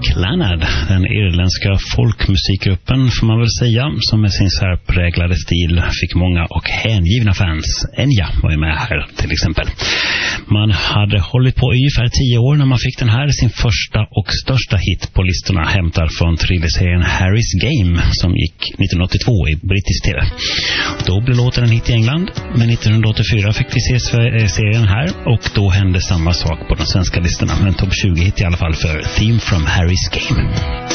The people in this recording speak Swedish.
Clannad, den irländska folkmusikgruppen får man väl säga, som med sin särpräglade stil fick många och hängivna fans. Enya var ju med här till exempel. Man hade hållit på ungefär 10 år när man fick den här, sin första och största hit på listorna, hämtad från thrillerserien Harry's Game som gick 1982 i brittisk tv. Då blev låten en hit i England, men 1984 fick vi se serien här och då hände samma sak på de svenska listorna. En topp 20-hit i alla fall för Theme from Harry's Game.